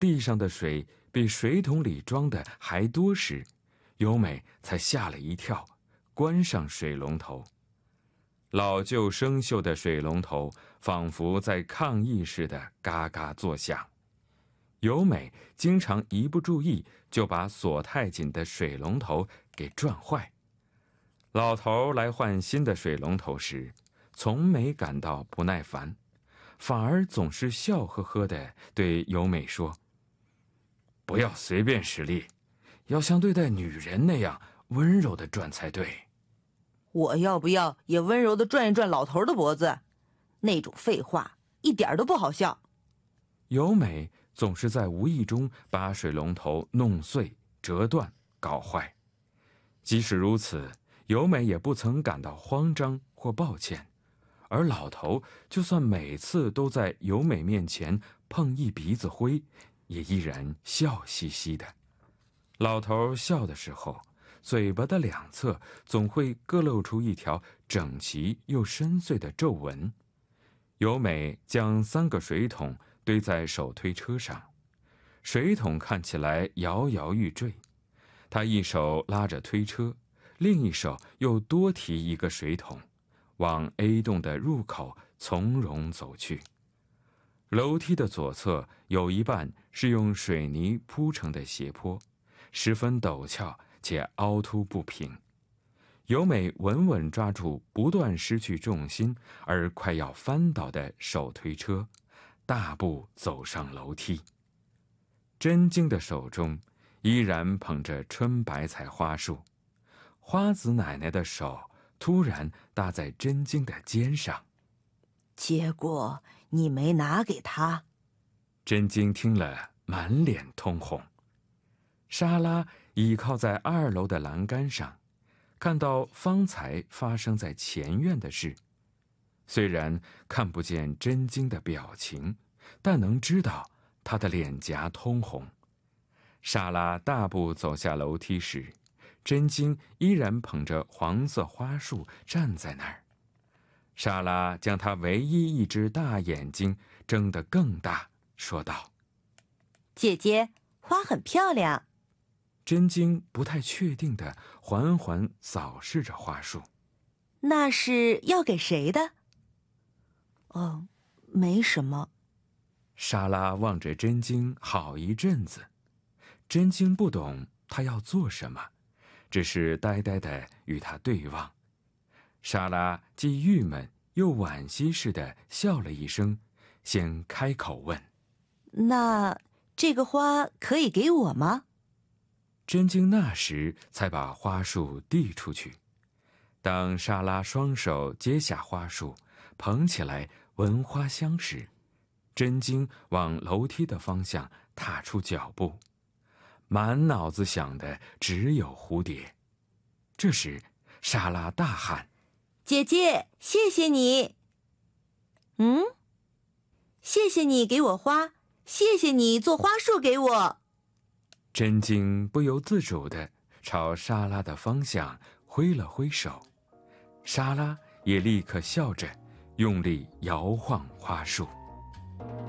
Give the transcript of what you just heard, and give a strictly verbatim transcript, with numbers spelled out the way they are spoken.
地上的水比水桶里装的还多时，由美才吓了一跳，关上水龙头。老旧生锈的水龙头仿佛在抗议似的嘎嘎作响。由美经常一不注意就把锁太紧的水龙头给转坏。老头来换新的水龙头时，从没感到不耐烦，反而总是笑呵呵地对由美说：“不要随便使力，要像对待女人那样温柔地转才对。” 我要不要也温柔地转一转老头的脖子？那种废话一点都不好笑。 由美总是在无意中把水龙头弄碎、折断、搞坏。即使如此，由美也不曾感到慌张或抱歉，而老头就算每次都在由美面前碰一鼻子灰，也依然笑嘻嘻的。老头笑的时候，嘴巴的两侧总会各露出一条整齐又深邃的皱纹。由美将三个水桶堆在手推车上，水桶看起来摇摇欲坠。她一手拉着推车，另一手又多提一个水桶，往 A 栋的入口从容走去。楼梯的左侧有一半是用水泥铺成的斜坡，十分陡峭且凹凸不平。由美稳稳抓住不断失去重心而快要翻倒的手推车，大步走上楼梯。真晶的手中依然捧着春白菜花束，花子奶奶的手突然搭在真晶的肩上。 结果你没拿给他。 真晶听了满脸通红。莎拉倚靠在二楼的栏杆上，看到方才发生在前院的事。虽然看不见真晶的表情，但能知道她的脸颊通红。莎拉大步走下楼梯时，真晶依然捧着黄色花束站在那儿。莎拉将她唯一一只大眼睛睁得更大，说道：“ 姐姐，花很漂亮。” 真晶不太确定地缓缓扫视着花束。 “那是要给谁的？”“哦，没什么。” 莎拉望着真晶好一阵子。真晶不懂她要做什么，只是呆呆地与她对望。莎拉既郁闷又惋惜似的笑了一声，先开口问：“ 那这个花可以给我吗？” 真晶那时才把花束递出去。当莎拉双手接下花束，捧起来闻花香时，真晶往楼梯的方向踏出脚步，满脑子想的只有蝴蝶。这时莎拉大喊：“ 姐姐，谢谢你！”“嗯，谢谢你给我花，谢谢你做花束给我。” 真晶不由自主地朝莎拉的方向挥了挥手，莎拉也立刻笑着用力摇晃花束。